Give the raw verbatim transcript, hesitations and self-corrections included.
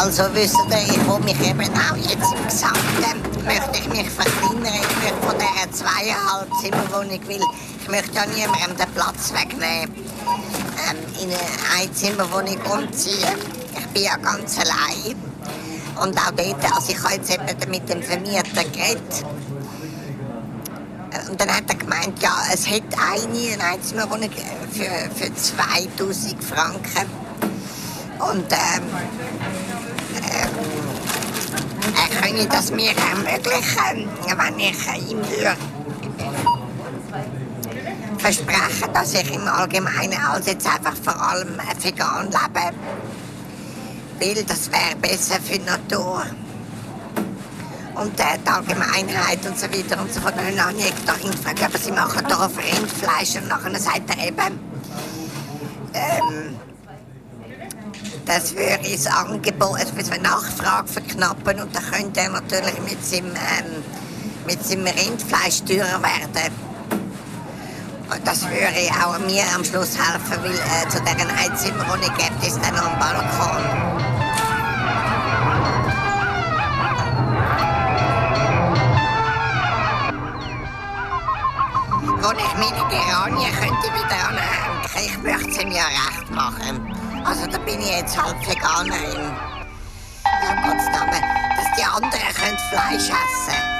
Also wisst ihr, ich will mich eben auch jetzt im Gesamten, möchte ich mich verkleinern. Ich möchte von dieser zweieinhalb Zimmerwohnung, weil ich möchte ja niemandem den Platz wegnehmen, ähm, in eine Einzimmerwohnung umziehen. Ich bin ja ganz allein. Und auch dort, also ich habe jetzt eben mit dem Vermieter geredet. Und dann hat er gemeint, ja, es hätte eine, eine Einzimmerwohnung für, für zweitausend Franken. Und ähm, ähm, er könne das mir ermöglichen, wenn ich ihm würde versprechen, dass ich im Allgemeinen, also jetzt einfach vor allem vegan lebe. Weil das wäre besser für die Natur. Und äh, die Allgemeinheit und so weiter und so fort. Und dann habe ich dahin gefragt, aber sie machen da auf Rindfleisch. Und nachher sagt er eben, ähm, das würde das Angebot, es würde die Nachfrage verknappen und dann könnte er natürlich mit seinem, ähm, mit seinem Rindfleisch teurer werden. Und das würde auch mir am Schluss helfen, weil äh, zu dieser Einzimmerwohnung gibt es dann noch einen Balkon. Wo ich meine Geranie könnte wieder anhängen. Ich möchte es ihm ja recht machen. Also da bin ich jetzt halt Veganerin. Ja, Gott, dass die anderen können Fleisch essen.